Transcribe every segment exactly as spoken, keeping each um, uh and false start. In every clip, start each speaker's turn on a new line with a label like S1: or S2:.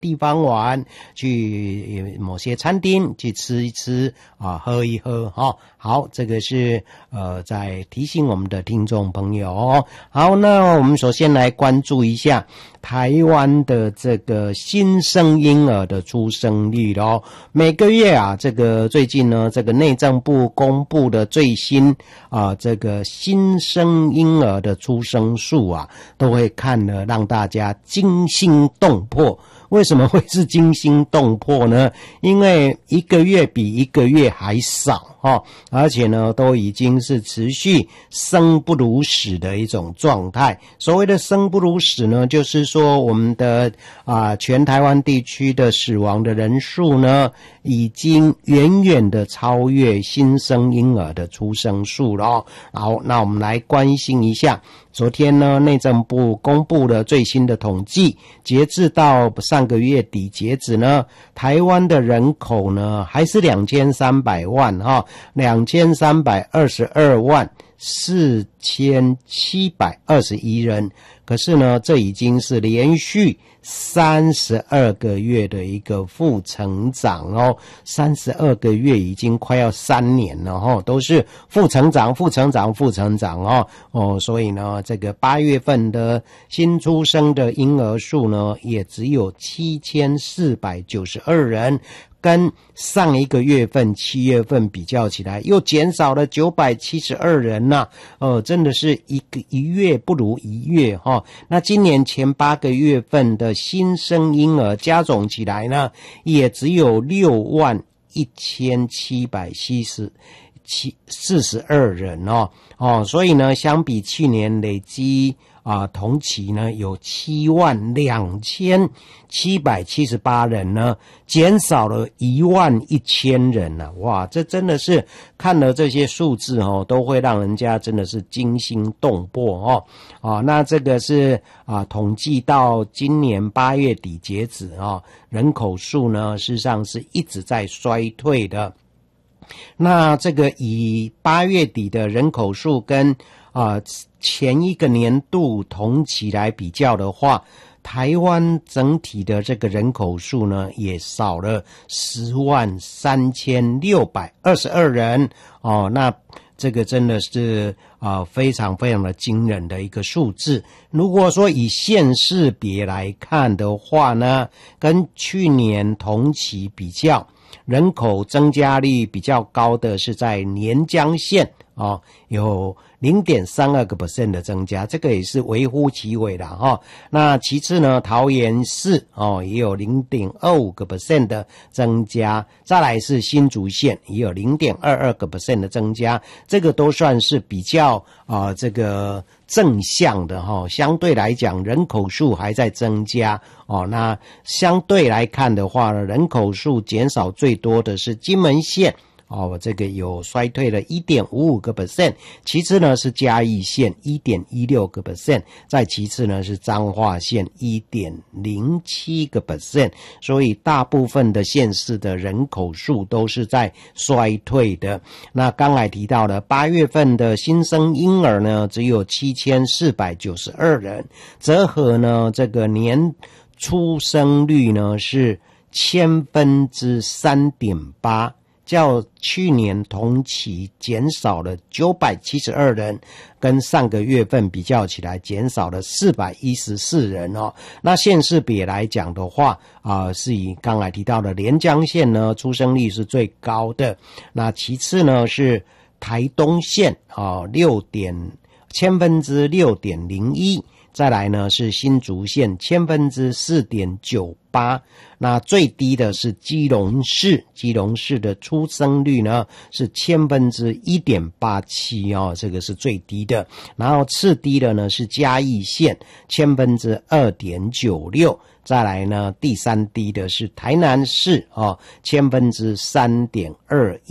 S1: 地方玩，去某些餐厅去吃一吃啊，喝一喝哈。好，这个是呃在提醒我们的听众朋友。好，那我们首先来关注一下台湾的这个新生婴儿的出生率咯。每个月啊，这个最近呢，这个内政部公布的最新啊这个新生婴儿的出生数啊，都会看了让大家惊心动魄。为什么会是惊心动魄呢？因为一个月比一个月还少哦，而且呢都已经是持续生不如死的一种状态。所谓的生不如死呢，就是说我们的啊全台湾地区的死亡的人数呢，已经远远的超越新生婴儿的出生数了哦。好，那我们来关心一下。昨天呢，内政部公布了最新的统计，截至到上个月底截止呢，台湾的人口呢还是两千三百万哈，两千三百二十二万四千七百二十一人。可是呢，这已经是连续三十二个月的一个负成长哦，三十二个月已经快要三年了哦，都是负成长、负成长、负成长哦哦，所以呢，这个八月份的新出生的婴儿数呢，也只有七千四百九十二人。跟上一个月份七月份比较起来，又减少了九百七十二人呐、啊，呃，真的是一个一月不如一月哈、哦。那今年前八个月份的新生婴儿加总起来呢，也只有六万一千七百七十七四十二人哦哦，所以呢，相比去年累积。啊，同期呢有七万两千七百七十八人呢，减少了一万一千人啊！哇，这真的是看了这些数字哦，都会让人家真的是惊心动魄哦。啊，那这个是啊，统计到今年八月底截止啊，人口数呢，事实上是一直在衰退的。那这个以八月底的人口数跟啊、呃，前一个年度同期来比较的话，台湾整体的这个人口数呢，也少了十万三千六百二十二人哦。那这个真的是啊、呃，非常非常的惊人的一个数字。如果说以县市别来看的话呢，跟去年同期比较，人口增加率比较高的是在连江县哦，有 零点三二 个 percent 的增加，这个也是微乎其微的哈、哦。那其次呢，桃园市哦也有 零点二五 个 percent 的增加，再来是新竹县也有 零点二二 个 percent 的增加，这个都算是比较啊、呃、这个正向的哈、哦。相对来讲，人口数还在增加哦。那相对来看的话呢，人口数减少最多的是金门县。哦，这个有衰退了 一点五五 个 percent， 其次呢是嘉义县 一点一六 个 percent， 再其次呢是彰化县 一点零七 个 percent， 所以大部分的县市的人口数都是在衰退的。那刚才提到了八月份的新生婴儿呢，只有七千四百九十二人，折合呢这个年出生率呢是千分之 三点八。较去年同期减少了九百七十二人，跟上个月份比较起来减少了四百一十四人哦。那县市比来讲的话啊、呃，是以刚才提到的连江县呢出生率是最高的，那其次呢是台东县啊六点千分之六点零一。再来呢是新竹县千分之四点九八，那最低的是基隆市，基隆市的出生率呢是千分之一点八七哦，这个是最低的。然后次低的呢是嘉义县千分之二点九六，再来呢第三低的是台南市哦，千分之三点二一。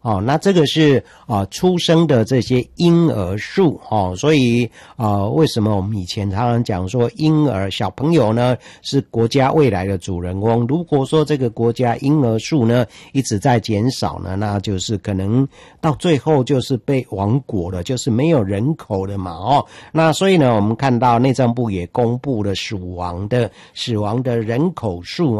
S1: 哦，那这个是啊出生的这些婴儿数哦，所以啊为什么我们以前常常讲说婴儿小朋友呢是国家未来的主人翁？如果说这个国家婴儿数呢一直在减少呢，那就是可能到最后就是被亡国了，就是没有人口了嘛哦。那所以呢，我们看到内政部也公布了死亡的死亡的人口数。